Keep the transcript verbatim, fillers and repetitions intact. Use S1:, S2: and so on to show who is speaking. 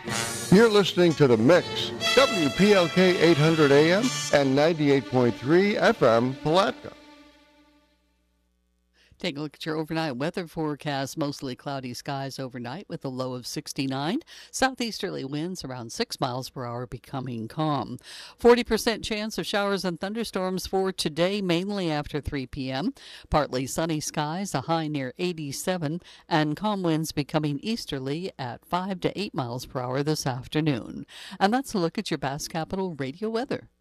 S1: You're listening to The Mix, W P L K eight hundred A M and ninety-eight point three F M, Palatka.
S2: Take a look at your overnight weather forecast. Mostly cloudy skies overnight with a low of sixty-nine. Southeasterly winds around six miles per hour becoming calm. forty percent chance of showers and thunderstorms for today, mainly after three p.m. Partly sunny skies, a high near eighty-seven, and calm winds becoming easterly at five to eight miles per hour this afternoon. And that's a look at your Basque Capital radio weather.